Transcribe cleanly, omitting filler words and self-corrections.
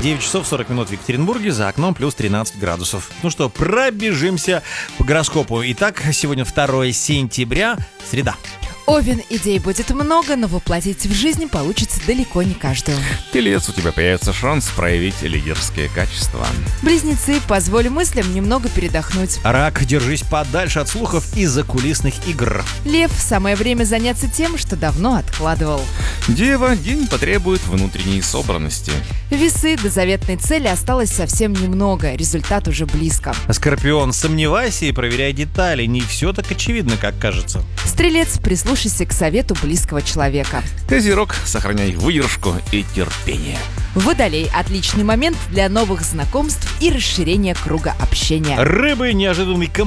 9 часов 40 минут в Екатеринбурге, за окном плюс 13 градусов. Ну что, пробежимся по гороскопу. Итак, сегодня 2 сентября, среда. Овен, идей будет много, но воплотить в жизнь получится далеко не каждую. Телец, у тебя появится шанс проявить лидерские качества. Близнецы, позволь мыслям немного передохнуть. Рак, держись подальше от слухов и закулисных игр. Лев, самое время заняться тем, что давно откладывал. Дева, день потребует внутренней собранности. Весы, до заветной цели осталось совсем немного, результат уже близко. Скорпион, сомневайся и проверяй детали, не все так очевидно, как кажется. Стрелец, прислушайся к совету близкого человека. Козерог, сохраняй выдержку и терпение. Водолей, отличный момент для новых знакомств и расширения круга общения. Рыбы, неожиданный